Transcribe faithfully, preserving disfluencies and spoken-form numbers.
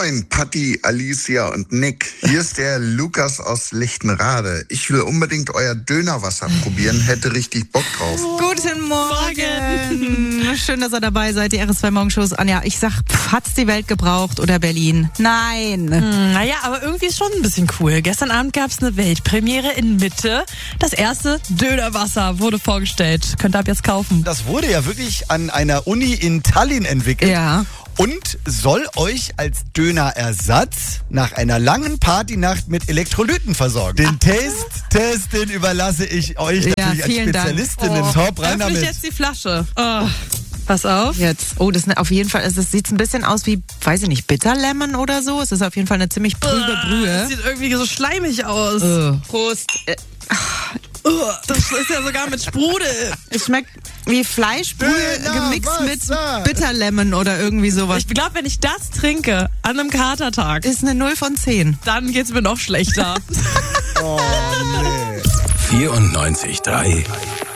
Moin, Patti, Alicia und Nick. Hier ist der Lukas aus Lichtenrade. Ich will unbedingt euer Dönerwasser probieren, hätte richtig Bock drauf. Guten Morgen. Schön, dass ihr dabei seid, die R S zwei Morgenshows. Anja, ich sag, pff, hat's die Welt gebraucht oder Berlin? Nein. Hm, naja, aber irgendwie ist schon ein bisschen cool. Gestern Abend gab's eine Weltpremiere in Mitte. Das erste Dönerwasser wurde vorgestellt. Könnt ihr ab jetzt kaufen. Das wurde ja wirklich an einer Uni in Tallinn entwickelt. Ja. Und soll euch als Dönerersatz nach einer langen Partynacht mit Elektrolyten versorgen. Den Taste-Test, den überlasse ich euch Ja, natürlich als vielen Dank. Spezialistinnen. Oh, Top, rein öffne ich damit. jetzt die Flasche. Oh. Pass auf. Jetzt. Oh, das ist auf jeden Fall, es sieht ein bisschen aus wie, weiß ich nicht, Bitterlemon oder so. Es ist auf jeden Fall eine ziemlich prübe Brühe. Das sieht irgendwie so schleimig aus. Uh. Prost. Äh, Das ist ja sogar mit Sprudel. Es schmeckt wie Fleischbrühe gemixt mit Dönerwasser. Bitterlemon oder irgendwie sowas. Ich glaube, wenn ich das trinke an einem Katertag, Ist eine null von zehn. dann geht's mir noch schlechter. Oh, nee. vierundneunzig Komma drei